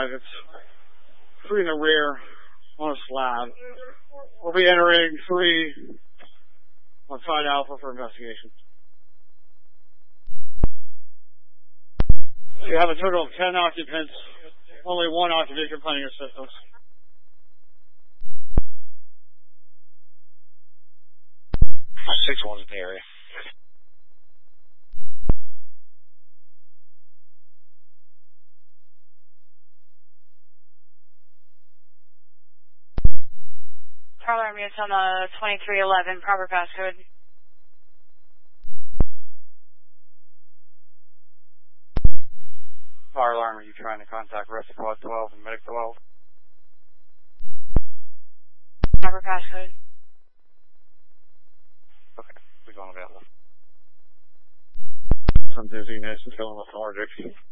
5. It's 3 in the rear on a slab. We'll be entering 3 on Side Alpha for investigation. You have a total of 10 occupants. Only 1 occupant complaining of symptoms. 6-1's in the area. Charlie Romeo, it's on the 2311, proper passcode. Fire alarm, are you trying to contact Rescue Squad 12 and Medic 12? Proper passcode. Okay, we're going available. Some dizziness and feeling lethargic.